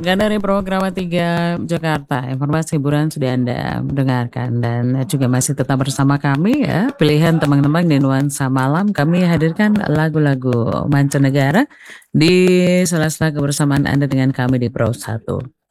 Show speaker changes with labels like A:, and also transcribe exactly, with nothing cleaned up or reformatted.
A: Sekian dari Programa tiga Jakarta, informasi hiburan sudah Anda dengarkan dan juga masih tetap bersama kami ya, pilihan teman-teman di nuansa malam kami hadirkan lagu-lagu mancanegara di sela-sela kebersamaan Anda dengan kami di Pro satu.